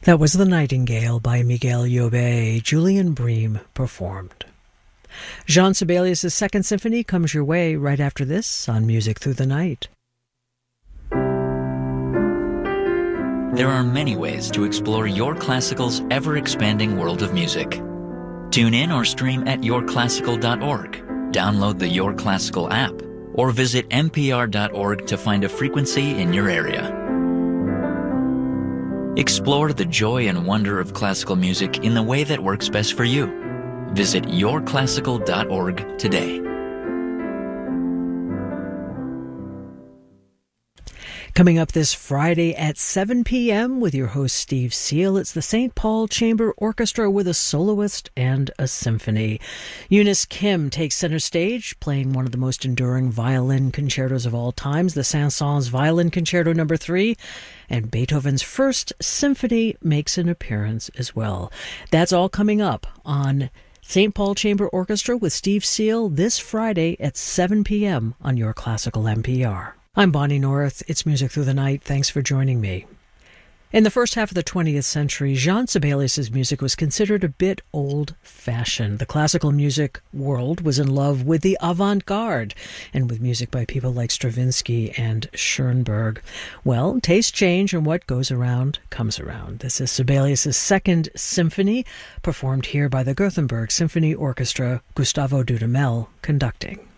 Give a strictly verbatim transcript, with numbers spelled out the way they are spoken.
That was The Nightingale by Miguel Llobet. Julian Bream performed. Jean Sibelius' Second Symphony comes your way right after this on Music Through the Night. There are many ways to explore Your Classical's ever-expanding world of music. Tune in or stream at your classical dot org, download the Your Classical app, or visit n p r dot org to find a frequency in your area. Explore the joy and wonder of classical music in the way that works best for you. Visit your classical dot org today. Coming up this Friday at seven p.m. with your host Steve Seal, it's the Saint Paul Chamber Orchestra with a soloist and a symphony. Eunice Kim takes center stage, playing one of the most enduring violin concertos of all times, the Saint-Saëns Violin Concerto Number three, and Beethoven's First Symphony makes an appearance as well. That's all coming up on Saint Paul Chamber Orchestra with Steve Seal this Friday at seven p.m. on Your Classical N P R. I'm Bonnie North. It's Music Through the Night. Thanks for joining me. In the first half of the twentieth century, Jean Sibelius' music was considered a bit old-fashioned. The classical music world was in love with the avant-garde and with music by people like Stravinsky and Schoenberg. Well, tastes change, and what goes around comes around. This is Sibelius' Second Symphony, performed here by the Gothenburg Symphony Orchestra, Gustavo Dudamel conducting.